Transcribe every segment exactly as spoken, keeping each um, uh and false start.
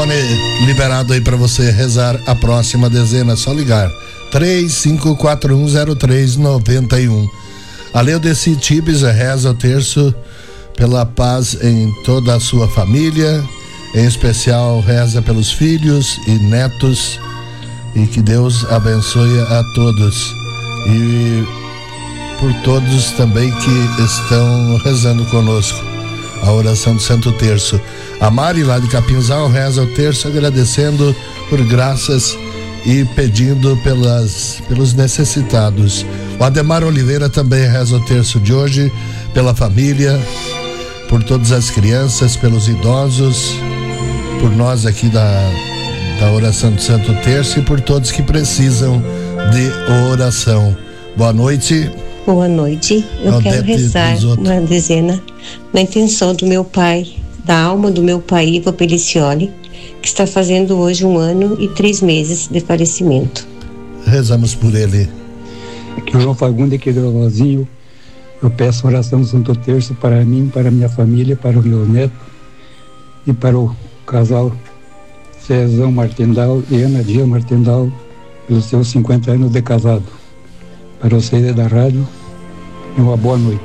Telefone liberado aí para você rezar a próxima dezena, só ligar três cinco quatro um zero três nove um. A Leodeci Tibes reza o terço pela paz em toda a sua família, em especial reza pelos filhos e netos, e que Deus abençoe a todos e por todos também que estão rezando conosco a oração do Santo Terço. A Mari lá de Capinzal reza o terço agradecendo por graças e pedindo pelas, pelos necessitados. O Ademar Oliveira também reza o terço de hoje pela família, por todas as crianças, pelos idosos, por nós aqui da, da oração do Santo Terço e por todos que precisam de oração. Boa noite. Boa noite. Eu Aldete quero rezar uma dezena na intenção do meu pai, da alma do meu pai, Ivo Pelicioli, que está fazendo hoje um ano e três meses de falecimento. Rezamos por ele. Aqui é o João Fagundes, aqui do Vozinho. Eu peço oração do Santo Terço para mim, para minha família, para o meu neto e para o casal Cezão Martindal e Ana Dia Martindal, pelos seus cinquenta anos de casado. Para vocês da rádio, uma boa noite.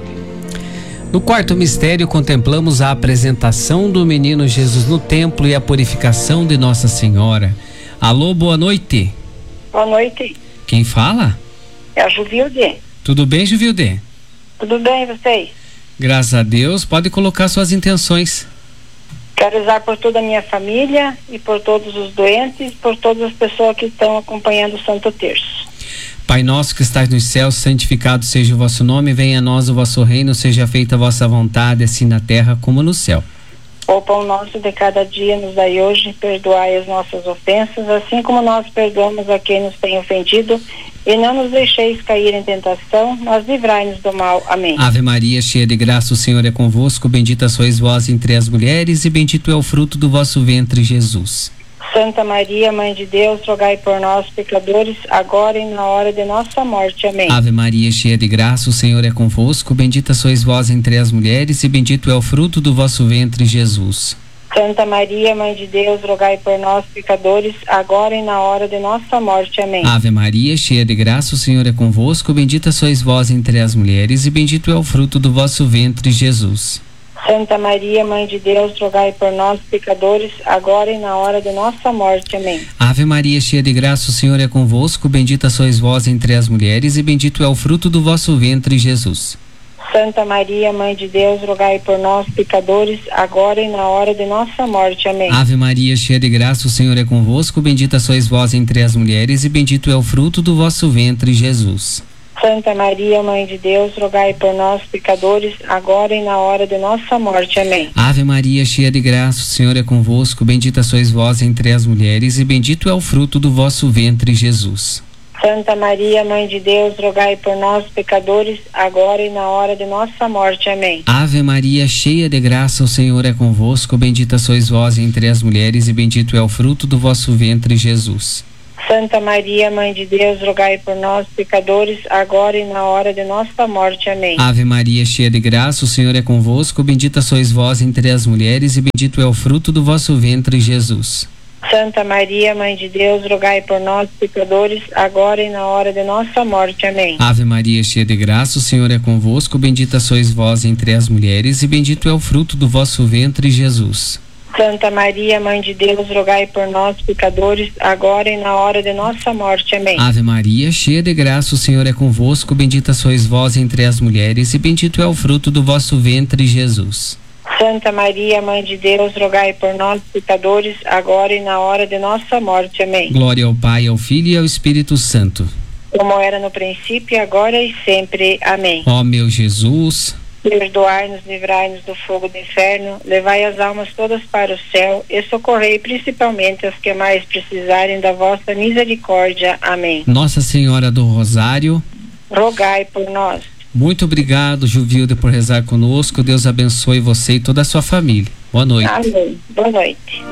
No quarto mistério, contemplamos a apresentação do menino Jesus no templo e a purificação de Nossa Senhora. Alô, boa noite. Boa noite. Quem fala? É a Juvilde. Tudo bem, Juvilde? Tudo bem, vocês? Graças a Deus. Pode colocar suas intenções. Quero rezar por toda a minha família e por todos os doentes, por todas as pessoas que estão acompanhando o Santo Terço. Pai nosso que estás nos céus, santificado seja o vosso nome, venha a nós o vosso reino, seja feita a vossa vontade, assim na terra como no céu. O pão nosso de cada dia nos dai hoje, perdoai as nossas ofensas, assim como nós perdoamos a quem nos tem ofendido, e não nos deixeis cair em tentação, mas livrai-nos do mal. Amém. Ave Maria, cheia de graça, o Senhor é convosco, bendita sois vós entre as mulheres, e bendito é o fruto do vosso ventre, Jesus. Santa Maria, Mãe de Deus, rogai por nós, pecadores, agora e na hora de nossa morte. Amém. Ave Maria, cheia de graça, o Senhor é convosco, bendita sois vós entre as mulheres, e bendito é o fruto do vosso ventre, Jesus. Santa Maria, Mãe de Deus, rogai por nós, pecadores, agora e na hora de nossa morte. Amém. Ave Maria, cheia de graça, o Senhor é convosco, bendita sois vós entre as mulheres, e bendito é o fruto do vosso ventre, Jesus. Santa Maria, Mãe de Deus, rogai por nós, pecadores, agora e na hora de nossa morte. Amém. Ave Maria, cheia de graça, o Senhor é convosco, bendita sois vós entre as mulheres, e bendito é o fruto do vosso ventre, Jesus. Santa Maria, Mãe de Deus, rogai por nós, pecadores, agora e na hora de nossa morte. Amém. Ave Maria, cheia de graça, o Senhor é convosco, bendita sois vós entre as mulheres, e bendito é o fruto do vosso ventre, Jesus. Santa Maria, Mãe de Deus, rogai por nós, pecadores, agora e na hora de nossa morte. Amém. Ave Maria, cheia de graça, o Senhor é convosco, bendita sois vós entre as mulheres, e bendito é o fruto do vosso ventre, Jesus. Santa Maria, Mãe de Deus, rogai por nós, pecadores, agora e na hora de nossa morte. Amém. Ave Maria, cheia de graça, o Senhor é convosco, bendita sois vós entre as mulheres, e bendito é o fruto do vosso ventre, Jesus. Santa Maria, Mãe de Deus, rogai por nós, pecadores, agora e na hora de nossa morte. Amém. Ave Maria, cheia de graça, o Senhor é convosco, bendita sois vós entre as mulheres, e bendito é o fruto do vosso ventre, Jesus. Santa Maria, Mãe de Deus, rogai por nós, pecadores, agora e na hora de nossa morte. Amém. Ave Maria, cheia de graça, o Senhor é convosco, bendita sois vós entre as mulheres, e bendito é o fruto do vosso ventre, Jesus. Santa Maria, Mãe de Deus, rogai por nós, pecadores, agora e na hora de nossa morte. Amém. Ave Maria, cheia de graça, o Senhor é convosco, bendita sois vós entre as mulheres, e bendito é o fruto do vosso ventre, Jesus. Santa Maria, Mãe de Deus, rogai por nós, pecadores, agora e na hora de nossa morte. Amém. Glória ao Pai, ao Filho e ao Espírito Santo. Como era no princípio, agora e sempre. Amém. Ó meu Jesus, perdoai-nos, livrai-nos do fogo do inferno, levai as almas todas para o céu e socorrei principalmente as que mais precisarem da vossa misericórdia. Amém. Nossa Senhora do Rosário, rogai por nós. Muito obrigado, Juvilde, por rezar conosco. Deus abençoe você e toda a sua família. Boa noite. Amém. Boa noite.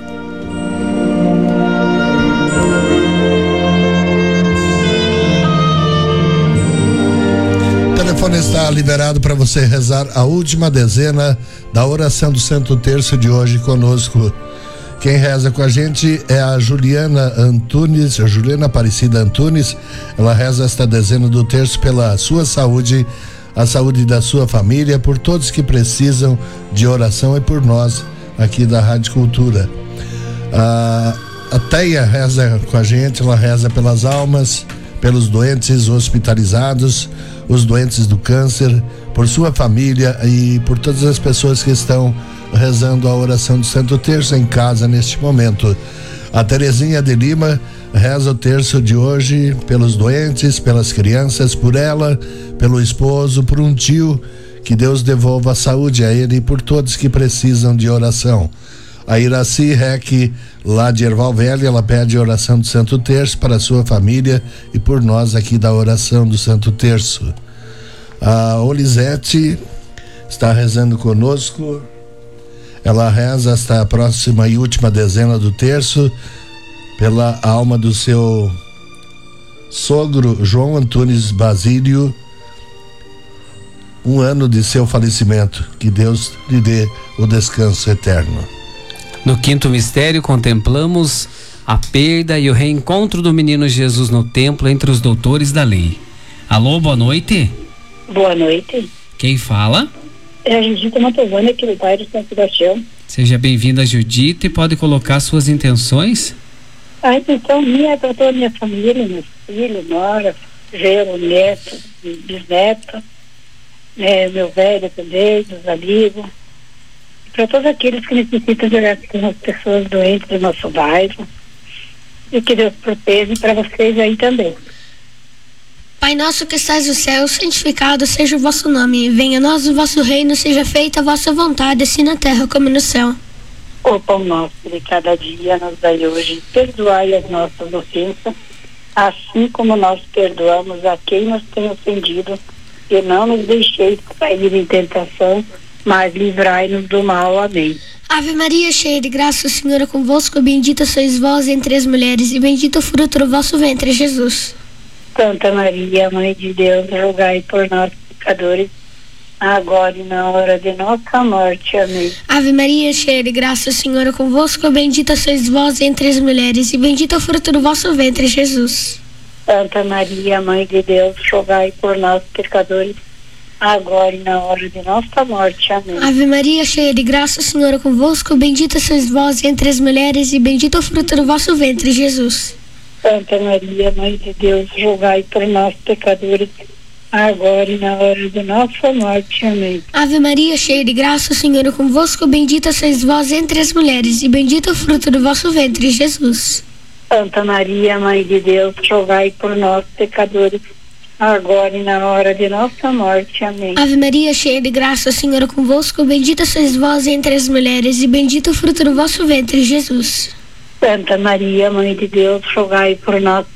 O telefone está liberado para você rezar a última dezena da oração do Santo Terço de hoje conosco. Quem reza com a gente é a Juliana Antunes, a Juliana Aparecida Antunes. Ela reza esta dezena do terço pela sua saúde, a saúde da sua família, por todos que precisam de oração e por nós aqui da Rádio Cultura. A, a Teia reza com a gente, ela reza pelas almas, pelos doentes hospitalizados, os doentes do câncer, por sua família e por todas as pessoas que estão rezando a oração do Santo Terço em casa neste momento. A Terezinha de Lima reza o terço de hoje pelos doentes, pelas crianças, por ela, pelo esposo, por um tio, que Deus devolva a saúde a ele e por todos que precisam de oração. A Iraci Rec, lá de Erval Velho, ela pede oração do Santo Terço para a sua família e por nós aqui da oração do Santo Terço. A Olisete está rezando conosco. Ela reza esta próxima e última dezena do terço pela alma do seu sogro João Antunes Basílio, um ano de seu falecimento. Que Deus lhe dê o descanso eterno. No quinto mistério, contemplamos a perda e o reencontro do menino Jesus no templo entre os doutores da lei. Alô, boa noite. Boa noite. Quem fala? É a Judita Mantovani, aqui do bairro São Sebastião. Seja bem-vinda, Judita, e pode colocar suas intenções? A intenção minha é para toda a minha família, meus filhos, nora, genro, neto, bisneto, né, meu velho também, meus amigos. Para todos aqueles que necessitam de orar com as pessoas doentes do nosso bairro. E que Deus proteja para vocês aí também. Pai nosso que estás no céu, santificado seja o vosso nome. Venha a nós o vosso reino, seja feita a vossa vontade, assim na terra como no céu. O pão nosso de cada dia nos dai hoje. Perdoai as nossas ofensas, assim como nós perdoamos a quem nos tem ofendido. E não nos deixeis cair em tentação, mas livrai-nos do mal. Amém. Ave Maria, cheia de graça, o Senhor é convosco. Bendita sois vós entre as mulheres, e bendito o fruto do vosso ventre, Jesus. Santa Maria, Mãe de Deus, rogai por nós pecadores, agora e na hora de nossa morte. Amém. Ave Maria, cheia de graça, o Senhor é convosco. Bendita sois vós entre as mulheres, e bendito o fruto do vosso ventre, Jesus. Santa Maria, Mãe de Deus, rogai por nós pecadores, agora e na hora de nossa morte. Amém. Ave Maria, cheia de graça, o Senhor é convosco. Bendita sois vós entre as mulheres, e bendito o fruto do vosso ventre, Jesus. Santa Maria, Mãe de Deus, rogai por nós pecadores, agora e na hora de nossa morte. Amém. Ave Maria, cheia de graça, o Senhor é convosco. Bendita sois vós entre as mulheres, e bendito o fruto do vosso ventre, Jesus. Santa Maria, Mãe de Deus, rogai por nós pecadores, agora e na hora de nossa morte. Amém. Ave Maria, cheia de graça, o Senhor é convosco. Bendita sois vós entre as mulheres, e bendito o fruto do vosso ventre, Jesus. Santa Maria, Mãe de Deus, rogai por nós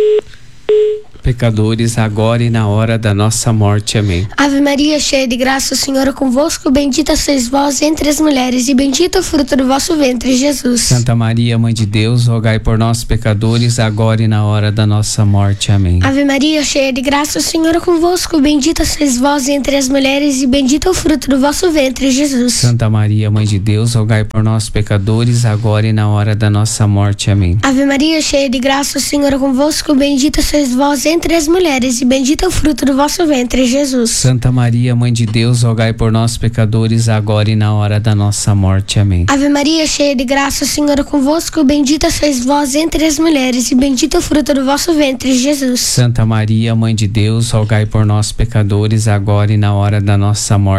pecadores, agora e na hora da nossa morte. Amém. Ave Maria, cheia de graça, o Senhor é convosco. Bendita sois vós entre as mulheres, e bendito o fruto do vosso ventre, Jesus. Santa Maria, Mãe de Deus, rogai por nós pecadores, agora e na hora da nossa morte. Amém. Ave Maria, cheia de graça, o Senhor é convosco. Bendita sois vós entre as mulheres, e bendito o fruto do vosso ventre, Jesus. Santa Maria, Mãe de Deus, rogai por nós pecadores, agora e na hora da nossa morte. Amém. Ave Maria, cheia de graça, o Senhor é convosco. Bendita sois vós entre as mulheres, e bendito é o fruto do vosso ventre, Jesus. Santa Maria, Mãe de Deus, rogai por nós pecadores, agora e na hora da nossa morte. Amém. Ave Maria, cheia de graça, o Senhor é convosco. Bendita sois vós entre as mulheres, e bendito é o fruto do vosso ventre, Jesus. Santa Maria, Mãe de Deus, rogai por nós pecadores, agora e na hora da nossa morte.